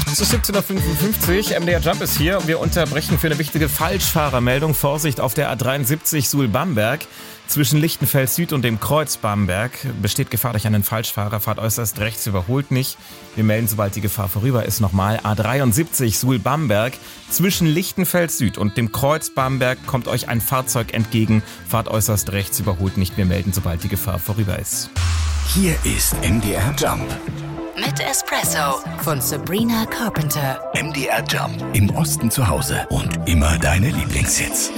Es ist 17.55 Uhr, MDR Jump ist hier. Wir unterbrechen für eine wichtige Falschfahrermeldung. Vorsicht auf der A73 Suhl-Bamberg. Zwischen Lichtenfels Süd und dem Kreuz Bamberg besteht Gefahr durch einen Falschfahrer. Fahrt äußerst rechts, überholt nicht. Wir melden, sobald die Gefahr vorüber ist. Nochmal A73 Suhl-Bamberg. Zwischen Lichtenfels Süd und dem Kreuz Bamberg kommt euch ein Fahrzeug entgegen. Fahrt äußerst rechts, überholt nicht. Wir melden, sobald die Gefahr vorüber ist. Hier ist MDR Jump. Mit Espresso von Sabrina Carpenter. MDR Jump. Im Osten zu Hause und immer deine Lieblingshits.